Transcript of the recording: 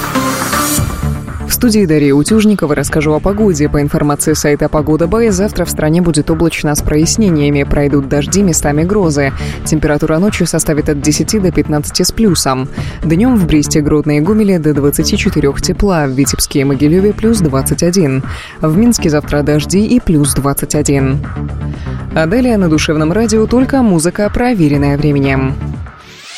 В студии Дарья Утюжникова расскажу о погоде. По информации сайта Погода.бай, завтра в стране будет облачно с прояснениями. Пройдут дожди, местами грозы. Температура ночью составит от 10 до 15 с плюсом. Днем в Бресте, Гродно и Гомеле до 24 тепла. В Витебске и Могилеве плюс 21. В Минске завтра дожди и плюс 21. А далее на Душевном радио только музыка, проверенная временем.